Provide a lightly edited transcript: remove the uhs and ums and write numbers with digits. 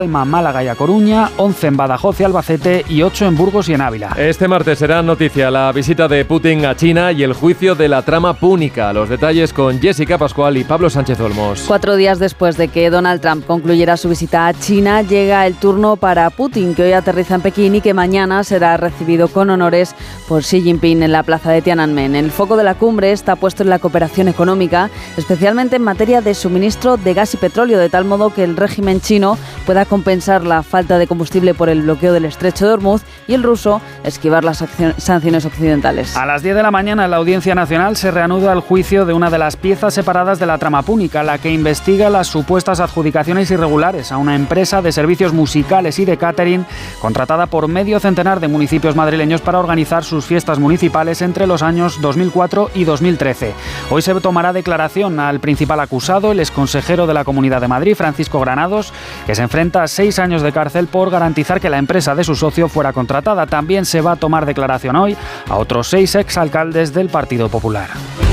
Málaga y A Coruña, 11 en Badajoz y Albacete y 8 en Burgos y en Ávila. Este martes será noticia la visita de Putin a China y el juicio de la trama púnica. Los detalles con Jessica Pascual y Pablo Sánchez Olmos. 4 días después de que Donald Trump concluyera su visita a China, llega el turno para Putin, que hoy aterriza en Pekín y que mañana será recibido con honores por Xi Jinping en la plaza de Tiananmen. El foco de la cumbre está puesto en la cooperación económica, especialmente en materia de suministro de gas y petróleo, de tal modo que el régimen chino pueda compensar la falta de combustible por el bloqueo del estrecho de Hormuz y el ruso esquivar las sanciones occidentales. A las 10 de la mañana en la Audiencia Nacional se reanuda el juicio de una de las piezas separadas de la trama púnica, la que investiga las supuestas adjudicaciones irregulares a una empresa de servicios musicales y de catering contratada por medio centenar de municipios madrileños para organizar sus fiestas municipales entre los años 2004 y 2013. Hoy se tomará declaración al principal acusado, el exconsejero de la Comunidad de Madrid, Francisco Granados, que se enfrenta a 6 años de cárcel por garantizar que la empresa de su socio fuera contratada. También se va a tomar declaración hoy a otros 6 exalcaldes del Partido Popular.